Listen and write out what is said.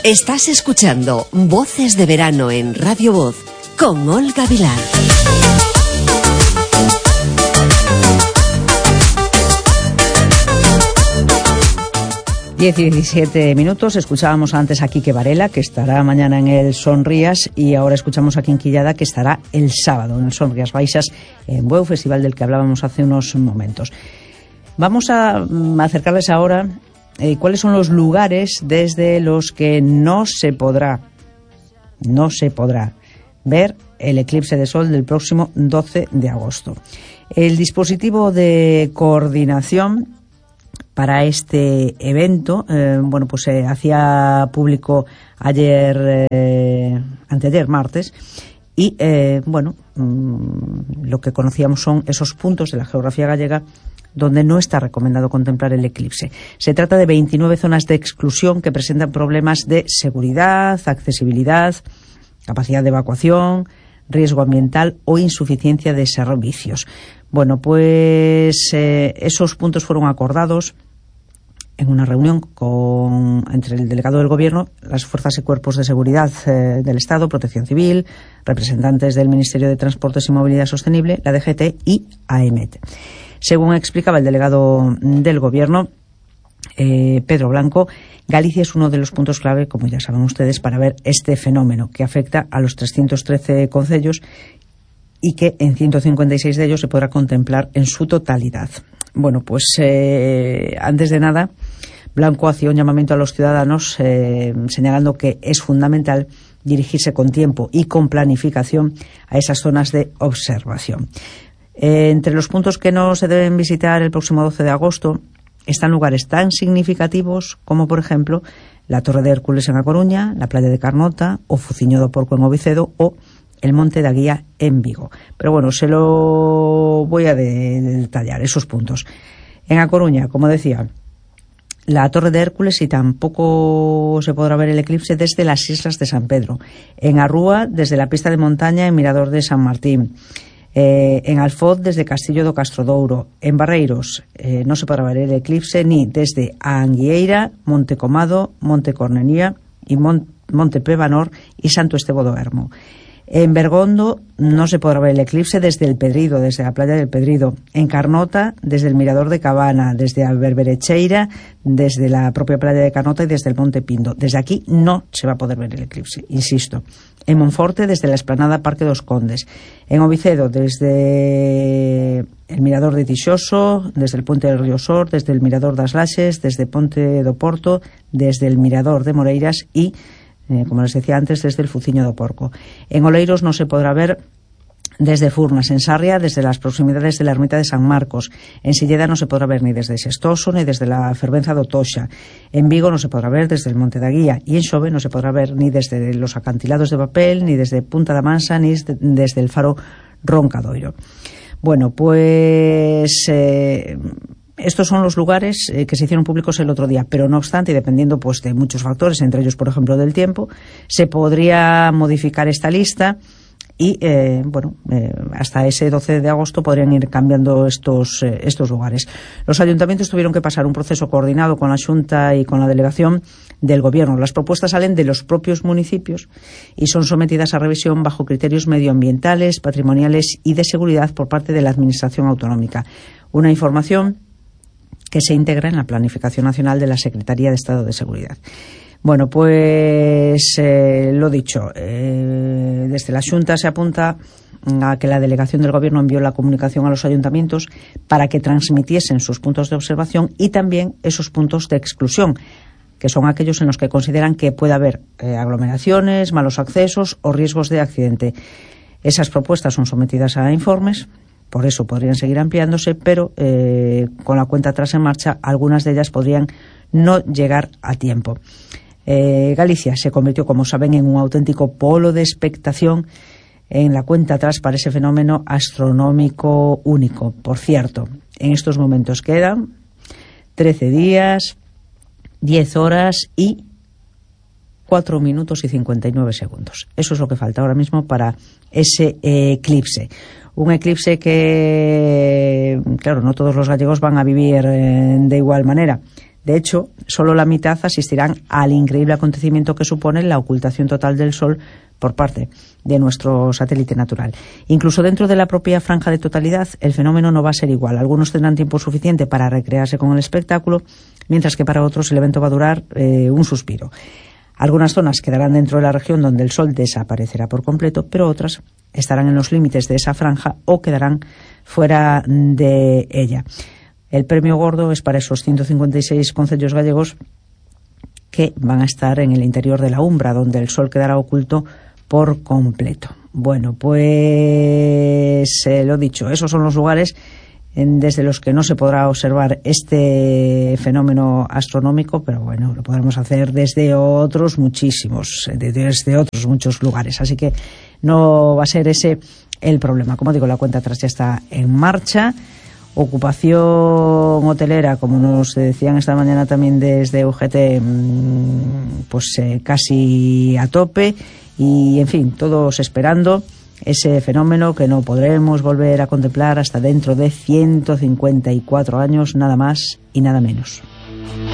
Estás escuchando Voces de Verano en Radio Voz con Olga Vilar. Diez y 17 minutos. Escuchábamos antes a Quique Varela, que estará mañana en el Sonrías, y ahora escuchamos a Quinquillada, que estará el sábado en el Sonrías Baixas, en Bueu, festival del que hablábamos hace unos momentos. Vamos a acercarles ahora cuáles son los lugares desde los que no se podrá ver el eclipse de sol del próximo 12 de agosto. El dispositivo de coordinación para este evento, se hacía público anteayer martes, y lo que conocíamos son esos puntos de la geografía gallega donde no está recomendado contemplar el eclipse. Se trata de 29 zonas de exclusión que presentan problemas de seguridad, accesibilidad, capacidad de evacuación, riesgo ambiental o insuficiencia de servicios. Esos puntos fueron acordados en una reunión entre el delegado del Gobierno, las fuerzas y cuerpos de seguridad del Estado, Protección Civil, representantes del Ministerio de Transportes y Movilidad Sostenible, la DGT y AEMET. Según explicaba el delegado del Gobierno, Pedro Blanco, Galicia es uno de los puntos clave, como ya saben ustedes, para ver este fenómeno que afecta a los 313 concellos y que en 156 de ellos se podrá contemplar en su totalidad. Antes de nada, Blanco hacía un llamamiento a los ciudadanos señalando que es fundamental dirigirse con tiempo y con planificación a esas zonas de observación. Entre los puntos que no se deben visitar el próximo 12 de agosto están lugares tan significativos como, por ejemplo, la Torre de Hércules en A Coruña, la playa de Carnota, o Fuciño do Porco en Ovicedo, o el Monte da Guía en Vigo. Pero se lo voy a detallar, esos puntos. En A Coruña, como decía, la Torre de Hércules, y tampoco se podrá ver el eclipse desde las Islas de San Pedro. En A Rúa, desde la pista de montaña en Mirador de San Martín. En Alfoz, desde Castillo do Castrodouro. En Barreiros no se podrá ver el eclipse ni desde a Anguieira, Monte Comado, Monte Cornelía y Monte Pevanor y Santo Estevo do Ermo. En Bergondo no se podrá ver el eclipse desde el Pedrido, desde la playa del Pedrido. En Carnota, desde el Mirador de Cabana, desde a Berberecheira, desde la propia playa de Carnota y desde el Monte Pindo. Desde aquí no se va a poder ver el eclipse, insisto. En Monforte, desde la explanada Parque dos Condes. En Ovicedo, desde el Mirador de Tixoso, desde el Puente del Río Sor, desde el Mirador das Laxes, desde Ponte do Porto, desde el Mirador de Moreiras y, como les decía antes, desde el Fuciño do Porco. En Oleiros no se podrá ver desde Furnas. En Sarria, desde las proximidades de la ermita de San Marcos. En Silleda no se podrá ver ni desde Xestoso ni desde la Fervenza do Toxa. En Vigo no se podrá ver desde el Monte da Guía, y en Xove no se podrá ver ni desde los acantilados de Papel, ni desde Punta da Mansa, ni desde el faro Roncadoiro. Estos son los lugares que se hicieron públicos el otro día, pero no obstante, y dependiendo de muchos factores, entre ellos, por ejemplo, del tiempo, se podría modificar esta lista y, hasta ese 12 de agosto podrían ir cambiando estos lugares. Los ayuntamientos tuvieron que pasar un proceso coordinado con la Xunta y con la delegación del Gobierno. Las propuestas salen de los propios municipios y son sometidas a revisión bajo criterios medioambientales, patrimoniales y de seguridad por parte de la Administración autonómica. Una información que se integra en la Planificación Nacional de la Secretaría de Estado de Seguridad. Lo dicho, desde la Xunta se apunta a que la delegación del Gobierno envió la comunicación a los ayuntamientos para que transmitiesen sus puntos de observación y también esos puntos de exclusión, que son aquellos en los que consideran que puede haber aglomeraciones, malos accesos o riesgos de accidente. Esas propuestas son sometidas a informes. Por eso podrían seguir ampliándose, pero con la cuenta atrás en marcha, algunas de ellas podrían no llegar a tiempo. Galicia se convirtió, como saben, en un auténtico polo de expectación en la cuenta atrás para ese fenómeno astronómico único. Por cierto, en estos momentos quedan 13 días, 10 horas y 4 minutos y 59 segundos. Eso es lo que falta ahora mismo para ese eclipse. Un eclipse que, claro, no todos los gallegos van a vivir de igual manera. De hecho, solo la mitad asistirán al increíble acontecimiento que supone la ocultación total del Sol por parte de nuestro satélite natural. Incluso dentro de la propia franja de totalidad, el fenómeno no va a ser igual. Algunos tendrán tiempo suficiente para recrearse con el espectáculo, mientras que para otros el evento va a durar un suspiro. Algunas zonas quedarán dentro de la región donde el Sol desaparecerá por completo, pero otras estarán en los límites de esa franja o quedarán fuera de ella. El premio gordo es para esos 156 concellos gallegos que van a estar en el interior de la Umbra, donde el Sol quedará oculto por completo. Bueno, pues lo dicho, esos son los lugares desde los que no se podrá observar este fenómeno astronómico, pero bueno, lo podremos hacer desde otros muchísimos, desde otros muchos lugares, así que no va a ser ese el problema. Como digo, la cuenta atrás ya está en marcha. Ocupación hotelera, como nos decían esta mañana también desde UGT, pues casi a tope, y en fin, todos esperando ese fenómeno que no podremos volver a contemplar hasta dentro de 154 años, nada más y nada menos.